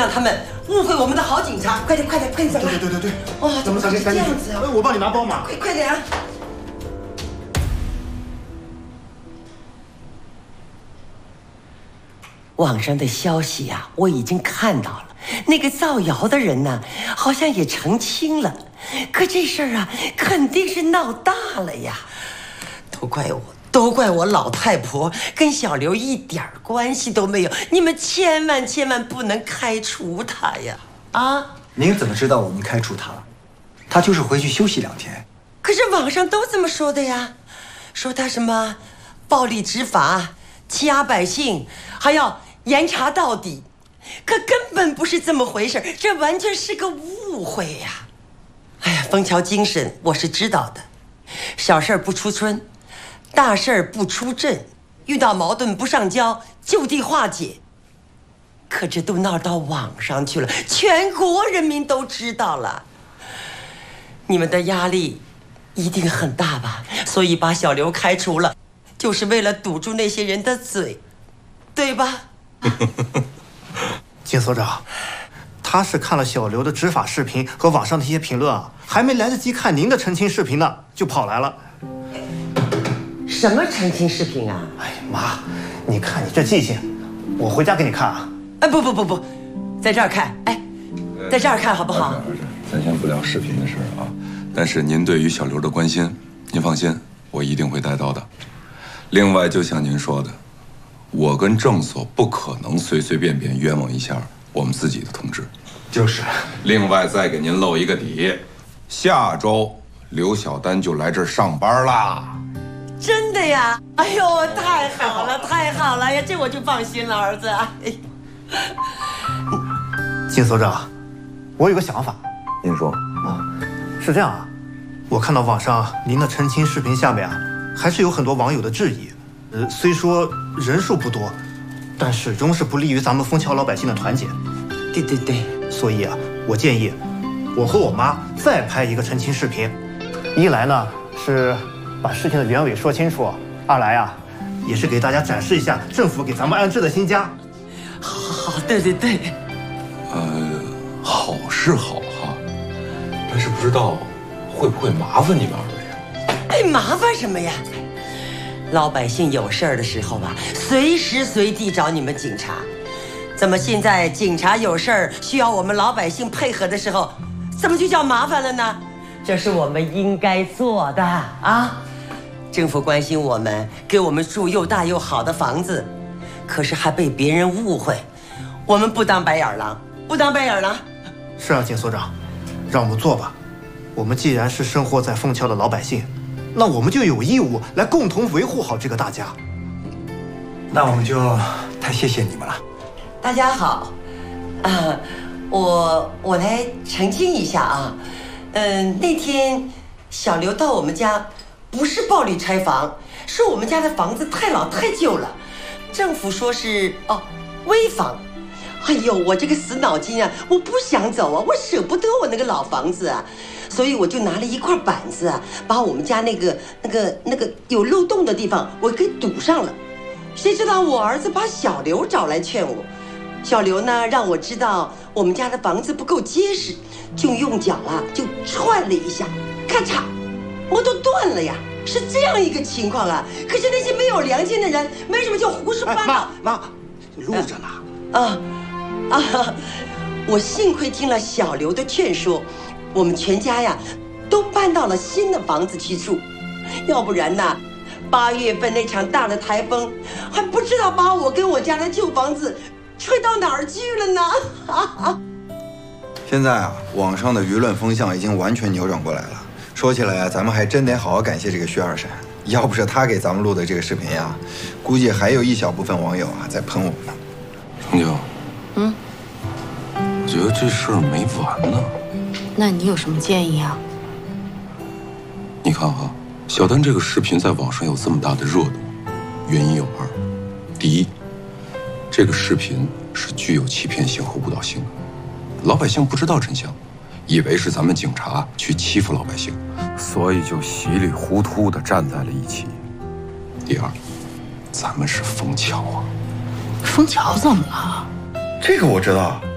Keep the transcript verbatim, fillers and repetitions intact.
让他们误会我们的好警察。快点，快点，快点走！ 对对对对对！ 哇，怎么会是这样子啊？ 我帮你拿包嘛。 快快点啊！网上的消息呀、啊，我已经看到了。那个造谣的人呢，好像也澄清了。可这事儿啊，肯定是闹大了呀！都怪我，都怪我老太婆，跟小刘一点关系都没有。你们千万千万不能开除他呀！啊！ 您怎么知道我们开除他了？他就是回去休息两天。 可是网上都这么说的呀，说他什么暴力执法、欺压百姓，还要严查到底。可根本不是这么回事，这完全是个误会呀！哎呀，枫桥精神我是知道的，小事不出村，大事不出阵，遇到矛盾不上交，就地化解。可这都闹到网上去了，全国人民都知道了，你们的压力一定很大吧？所以把小刘开除了，就是为了堵住那些人的嘴，对吧？ 金所长，他是看了小刘的执法视频和网上的一些评论啊，还没来得及看您的澄清视频呢，就跑来了。 什么澄清视频啊？ 哎呀妈，你看你这记性，我回家给你看啊。 哎，不不不不，在这儿看，哎，在这儿看好不好？ 咱先不聊视频的事啊，但是您对于小刘的关心，您放心，我一定会带到的。另外，就像您说的，我跟政所不可能随随便便冤枉一下我们自己的同志。 就是。 另外，再给您露一个底，下周刘小丹就来这儿上班啦。 真的呀？哎呦，太好了，太好了呀！这我就放心了，儿子。哎， 金所长，我有个想法。 您说啊，是这样啊，我看到网上您的澄清视频下面啊，还是有很多网友的质疑。呃，虽说人数不多，但始终是不利于咱们枫桥老百姓的团结。 对对对， 所以啊，我建议我和我妈再拍一个澄清视频，一来呢是把事情的原委说清楚，二来啊也是给大家展示一下政府给咱们安置的新家。 好，好，好，对对对。 呃，好是好哈，但是不知道会不会麻烦你们二位啊？ 哎，麻烦什么呀？老百姓有事儿的时候啊，随时随地找你们警察。怎么现在警察有事儿需要我们老百姓配合的时候，怎么就叫麻烦了呢？这是我们应该做的啊！政府关心我们，给我们住又大又好的房子，可是还被别人误会，我们不当白眼狼，不当白眼狼。 是啊，金所长，让我们做吧。我们既然是生活在枫桥的老百姓，那我们就有义务来共同维护好这个大家。 那我们就太谢谢你们了。 大家好，啊，我我来澄清一下啊，嗯，那天小刘到我们家，不是暴力拆房，是我们家的房子太老太旧了，政府说是哦危房。哎呦，我这个死脑筋啊，我不想走啊，我舍不得我那个老房子啊。所以我就拿了一块板子啊，把我们家那个那个那个有漏洞的地方我给堵上了。谁知道我儿子把小刘找来劝我，小刘呢让我知道我们家的房子不够结实，就用脚啊就踹了一下，咔嚓，我都断了呀，是这样一个情况啊。可是那些没有良心的人为什么就胡说八道？ 妈妈，录着呢。 啊啊！我幸亏听了小刘的劝说。我们全家呀，都搬到了新的房子去住，要不然呢，八月份那场大的台风，还不知道把我跟我家的旧房子吹到哪儿去了呢。 现在啊，网上的舆论风向已经完全扭转过来了。说起来啊，咱们还真得好好感谢这个薛二婶，要不是她给咱们录的这个视频呀，估计还有一小部分网友啊在喷我们呢。 程九， 嗯， 我觉得这事儿没完呢。 那你有什么建议啊？ 你看哈，小丹这个视频在网上有这么大的热度，原因有二：第一，这个视频是具有欺骗性和误导性的，老百姓不知道真相，以为是咱们警察去欺负老百姓，所以就稀里糊涂地站在了一起。第二，咱们是枫桥啊。 枫桥怎么了？ 这个我知道。